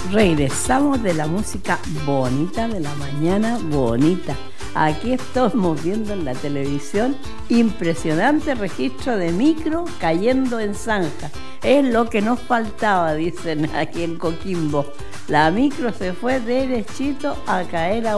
Regresamos de la música bonita de la mañana bonita. Aquí estamos viendo en la televisión impresionante registro de micro cayendo en zanja. Es lo que nos faltaba, dicen aquí en Coquimbo. La micro se fue derechito a caer a